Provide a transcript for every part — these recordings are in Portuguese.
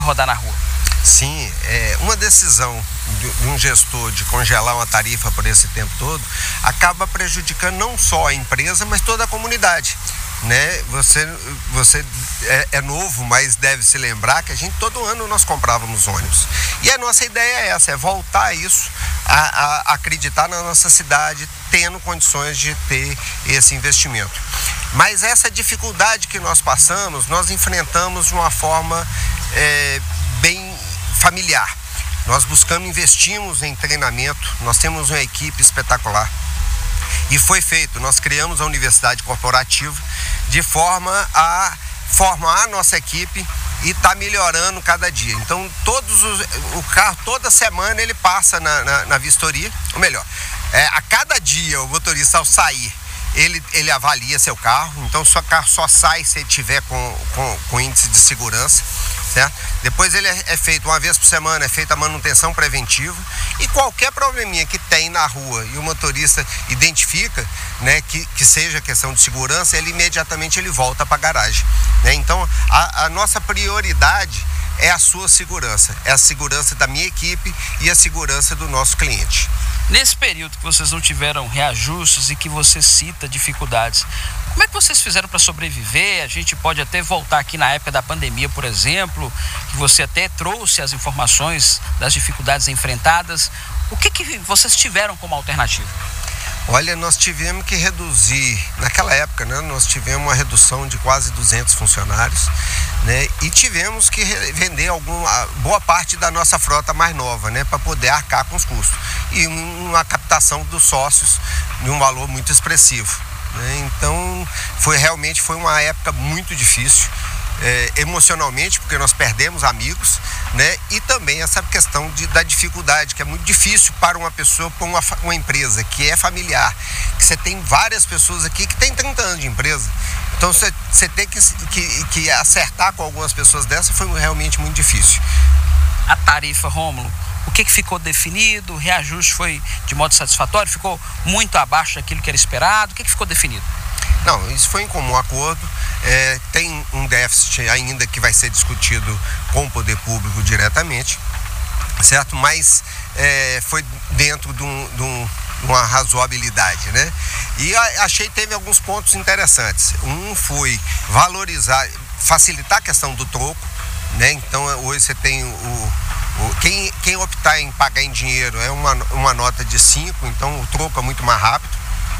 rodar na rua? Sim, uma decisão de um gestor de congelar uma tarifa por esse tempo todo acaba prejudicando não só a empresa, mas toda a comunidade, né? Você é novo, mas deve se lembrar que todo ano nós comprávamos ônibus. E a nossa ideia é essa, é voltar a isso, a acreditar na nossa cidade, tendo condições de ter esse investimento. Mas essa dificuldade que nós passamos, nós enfrentamos de uma forma bem familiar. Nós investimos em treinamento, nós temos uma equipe espetacular. E foi feito, nós criamos a Universidade Corporativa de forma a formar a nossa equipe e está melhorando cada dia. Então, o carro, toda semana, ele passa na vistoria, ou melhor, a cada dia o motorista, ao sair, ele avalia seu carro. Então, seu carro só sai se ele tiver com índice de segurança, certo? Depois ele é feito uma vez por semana, é feita a manutenção preventiva, e qualquer probleminha que tem na rua e o motorista identifica, né, que seja questão de segurança, ele imediatamente volta para a garagem, né? Então a nossa prioridade é a sua segurança, é a segurança da minha equipe e a segurança do nosso cliente. Nesse período que vocês não tiveram reajustes e que você cita dificuldades, como é que vocês fizeram para sobreviver? A gente pode até voltar aqui na época da pandemia, por exemplo, que você até trouxe as informações das dificuldades enfrentadas. O que vocês tiveram como alternativa? Olha, nós tivemos que reduzir, naquela época, né, nós tivemos uma redução de quase 200 funcionários, né, e tivemos que vender boa parte da nossa frota mais nova, né, para poder arcar com os custos. E uma captação dos sócios de um valor muito expressivo, né? Então, realmente foi uma época muito difícil. Emocionalmente, porque nós perdemos amigos, né? E também essa questão da dificuldade, que é muito difícil para uma pessoa, para uma empresa que é familiar, que você tem várias pessoas aqui que tem 30 anos de empresa. Então você tem que acertar com algumas pessoas dessas, foi realmente muito difícil. A tarifa, Rômulo, o que ficou definido? O reajuste foi de modo satisfatório? Ficou muito abaixo daquilo que era esperado? O que ficou definido? Não, isso foi em comum acordo. Tem um déficit ainda que vai ser discutido com o poder público diretamente, certo? Mas foi dentro de uma razoabilidade, né? E achei que teve alguns pontos interessantes. Um foi valorizar, facilitar a questão do troco, né? Então hoje você tem quem optar em pagar em dinheiro é uma nota de 5, então o troco é muito mais rápido.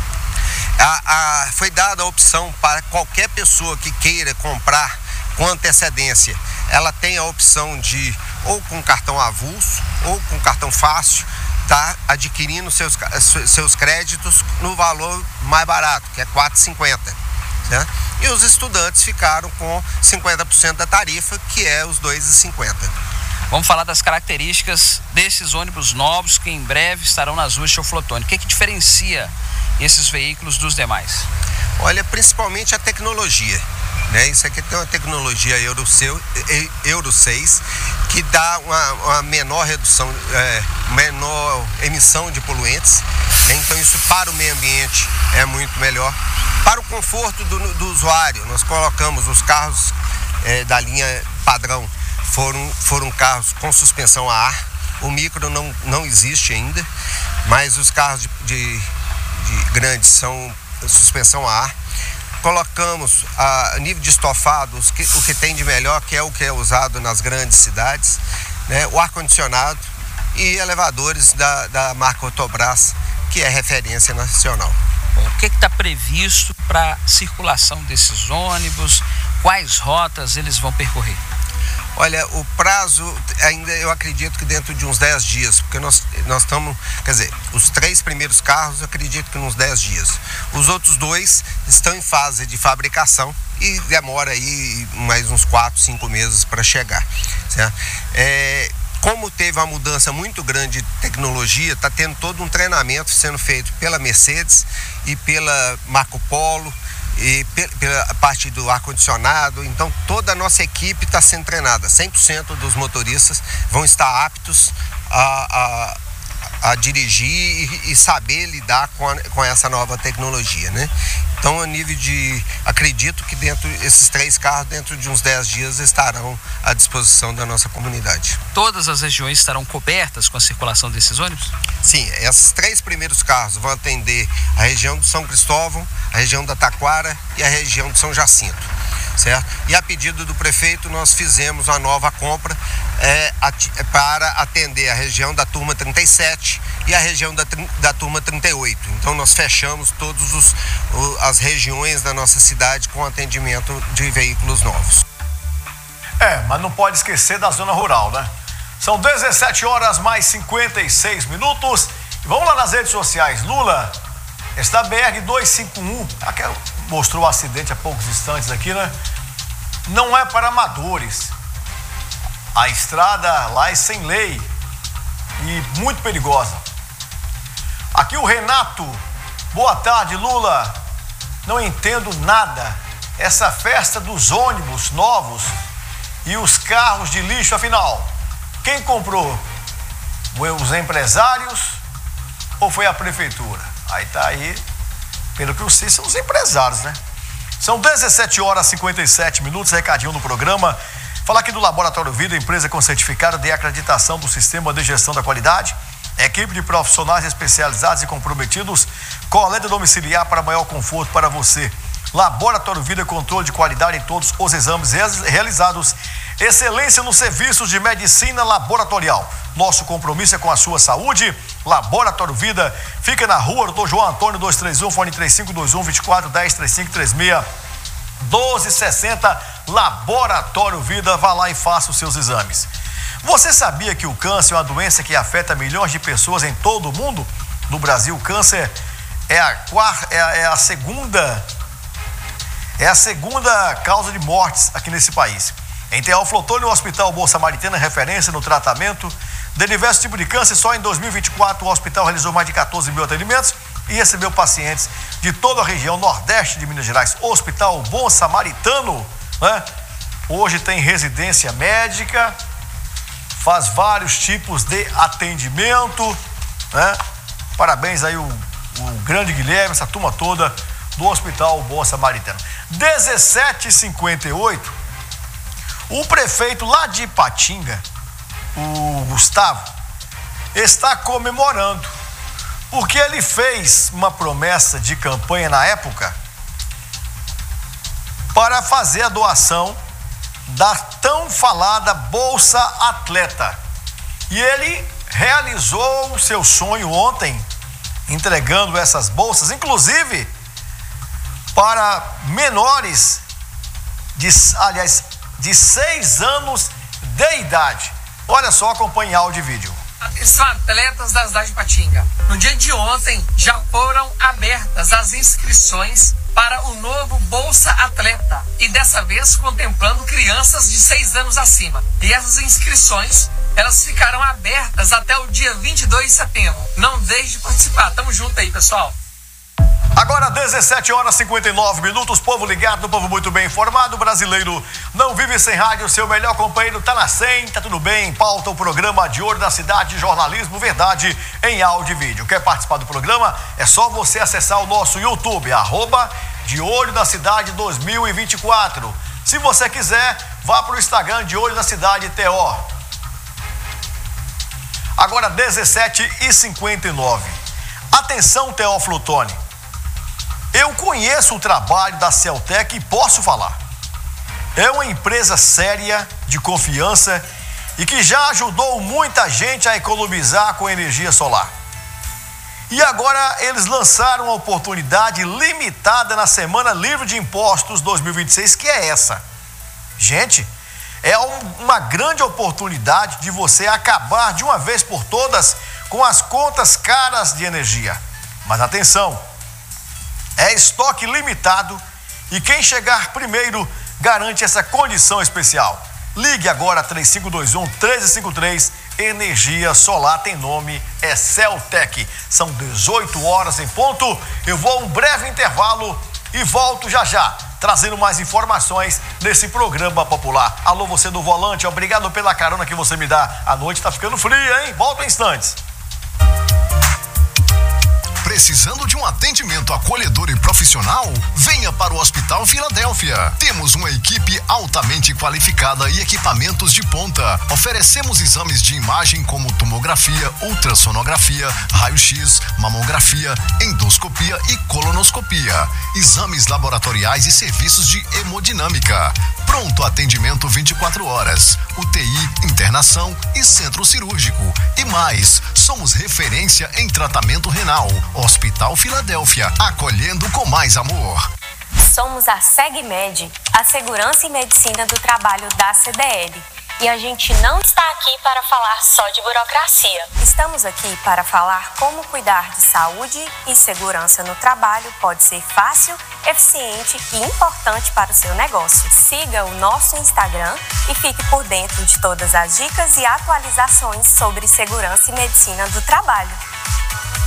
Foi dada a opção para qualquer pessoa que queira comprar com antecedência, ela tem a opção de, ou com cartão avulso, ou com cartão fácil, tá adquirindo seus créditos no valor mais barato, que é R$ 4,50. Né? E os estudantes ficaram com 50% da tarifa, que é os R$ 2,50. Vamos falar das características desses ônibus novos que em breve estarão nas ruas de Teoflotone. O que diferencia esses veículos dos demais? Olha, principalmente a tecnologia, né? Isso aqui tem uma tecnologia Euro 6 que dá uma menor redução, menor emissão de poluentes, né? Então isso para o meio ambiente é muito melhor. Para o conforto do usuário, nós colocamos os carros da linha padrão, foram carros com suspensão a ar. O micro não existe ainda, mas os carros de grandes são suspensão a ar. Colocamos a nível de estofados o que tem de melhor, que é o que é usado nas grandes cidades, né? O ar-condicionado e elevadores da marca Autobras, que é referência nacional. Bom, o que está previsto para a circulação desses ônibus? Quais rotas eles vão percorrer? Olha, o prazo ainda eu acredito que dentro de uns 10 dias, porque nós estamos, quer dizer, os 3 primeiros carros eu acredito que uns 10 dias. Os outros 2 estão em fase de fabricação e demora aí mais uns 4, 5 meses para chegar, certo? Como teve uma mudança muito grande de tecnologia, está tendo todo um treinamento sendo feito pela Mercedes e pela Marco Polo, e pela parte do ar-condicionado. Então toda a nossa equipe está sendo treinada, 100% dos motoristas vão estar aptos a dirigir e saber lidar com essa nova tecnologia, né? Então, a nível de... acredito que esses 3 carros, dentro de uns 10 dias, estarão à disposição da nossa comunidade. Todas as regiões estarão cobertas com a circulação desses ônibus? Sim, esses 3 primeiros carros vão atender a região do São Cristóvão, a região da Taquara e a região do São Jacinto, certo? E a pedido do prefeito, nós fizemos uma nova compra para atender a região da turma 37 e a região da turma 38. Então, nós fechamos todas as regiões da nossa cidade com atendimento de veículos novos. Mas não pode esquecer da zona rural, né? São 17 horas mais 56 minutos. Vamos lá nas redes sociais. Lula, esta BR-251, mostrou o acidente há poucos instantes aqui, né? Não é para amadores. A estrada lá é sem lei e muito perigosa. Aqui o Renato. Boa tarde, Lula. Não entendo nada. Essa festa dos ônibus novos e os carros de lixo, afinal, quem comprou? Os empresários ou foi a prefeitura? Aí, pelo que eu sei, são os empresários, né? São 17 horas e 57 minutos, recadinho no programa. Falar aqui do Laboratório Vida, empresa com certificado de acreditação do Sistema de Gestão da Qualidade. Equipe de profissionais especializados e comprometidos, coleta domiciliar para maior conforto para você. Laboratório Vida, controle de qualidade em todos os exames realizados. Excelência nos serviços de medicina laboratorial. Nosso compromisso é com a sua saúde. Laboratório Vida fica na rua Dr. João Antônio 231, fone 3521-2410, 3536-1260. Laboratório Vida, vá lá e faça os seus exames. Você sabia que o câncer é uma doença que afeta milhões de pessoas em todo o mundo? No Brasil, o câncer é a segunda causa de mortes aqui nesse país. Em Teófilo, o Hospital Boa Samaritana é referência no tratamento de diversos tipos de câncer. Só em 2024 o hospital realizou mais de 14 mil atendimentos e recebeu pacientes de toda a região nordeste de Minas Gerais. O Hospital Bom Samaritano, né? Hoje tem residência médica, faz vários tipos de atendimento, né? Parabéns aí o grande Guilherme, essa turma toda do Hospital Bom Samaritano. 17h58, o prefeito lá de Ipatinga, o Gustavo, está comemorando, porque ele fez uma promessa de campanha na época para fazer a doação da tão falada Bolsa Atleta. E ele realizou o seu sonho ontem, entregando essas bolsas, inclusive para menores de 6 anos de idade. Olha só, acompanhe áudio e vídeo. São atletas da cidade de Ipatinga. No dia de ontem já foram abertas as inscrições para o novo Bolsa Atleta e dessa vez contemplando crianças de 6 anos acima. E essas inscrições, elas ficarão abertas até o dia 22 de setembro. Não deixe de participar. Tamo junto aí, pessoal. Agora 17 horas e 59 minutos, povo ligado, povo muito bem informado, brasileiro não vive sem rádio, seu melhor companheiro tá na 100, tá tudo bem, pauta o programa De Olho da Cidade, jornalismo verdade em áudio e vídeo. Quer participar do programa? É só você acessar o nosso YouTube, @De Olho da Cidade 2024. Se você quiser, vá para o Instagram De Olho da Cidade TO. Agora 17h59. Atenção, Teófilo Otoni. Eu conheço o trabalho da Celtec e posso falar. É uma empresa séria, de confiança e que já ajudou muita gente a economizar com energia solar. E agora eles lançaram uma oportunidade limitada na Semana Livre de Impostos 2026, que é essa. Gente, é uma grande oportunidade de você acabar de uma vez por todas com as contas caras de energia. Mas atenção! É estoque limitado e quem chegar primeiro garante essa condição especial. Ligue agora 3521-1353, energia solar tem nome, é Celtec. São 18 horas em ponto, eu vou a um breve intervalo e volto já já, trazendo mais informações nesse programa popular. Alô, você do volante, obrigado pela carona que você me dá. A noite tá ficando fria, hein? Volto em instantes. Precisando de um atendimento acolhedor e profissional? Venha para o Hospital Filadélfia. Temos uma equipe altamente qualificada e equipamentos de ponta. Oferecemos exames de imagem como tomografia, ultrassonografia, raio-x, mamografia, endoscopia e colonoscopia. Exames laboratoriais e serviços de hemodinâmica. Pronto atendimento 24 horas. UTI, internação e centro cirúrgico. E mais, somos referência em tratamento renal. Hospital Filadélfia, acolhendo com mais amor. Somos a SegMed, a Segurança e Medicina do Trabalho da CDL. E a gente não está aqui para falar só de burocracia. Estamos aqui para falar como cuidar de saúde e segurança no trabalho pode ser fácil, eficiente e importante para o seu negócio. Siga o nosso Instagram e fique por dentro de todas as dicas e atualizações sobre segurança e medicina do trabalho.